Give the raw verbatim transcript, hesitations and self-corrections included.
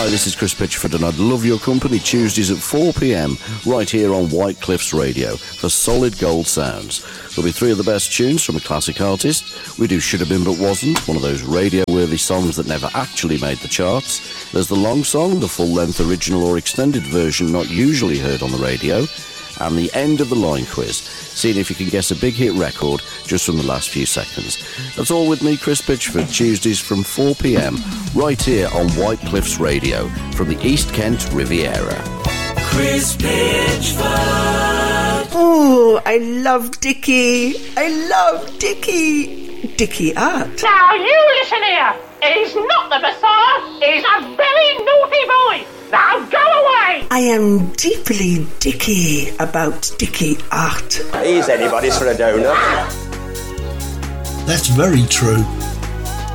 Hi, this is Chris Pitchford, and I'd love your company Tuesdays at four p m right here on White Cliffs Radio for solid gold sounds. There'll be three of the best tunes from a classic artist. We do Should Have Been But Wasn't, one of those radio-worthy songs that never actually made the charts. There's the long song, the full-length original or extended version not usually heard on the radio. And the end of the line quiz, seeing if you can guess a big hit record just from the last few seconds. That's all with me, Chris Pitchford, Tuesdays from four p m, right here on White Cliffs Radio, from the East Kent Riviera. Chris Pitchford. Oh, I love Dickie. I love Dickie. Dickie Art. Now you listen here. He's not the Messiah. He's a very naughty boy. Now go away! I am deeply Dickie about Dickie Art. He's anybody's for a donut. That's very true.